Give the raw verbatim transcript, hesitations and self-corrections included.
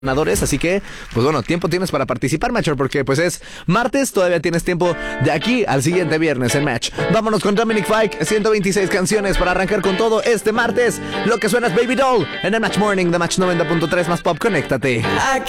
ganadores, así que, pues bueno, tiempo tienes para participar, Matcher, porque pues es martes, todavía tienes tiempo de aquí al siguiente viernes en Match. Vámonos con Dominic Fike, ciento veintiséis canciones para arrancar con todo este martes. Lo que suena es Baby Doll en el Match Morning de Match noventa punto tres más Pop. Conéctate. I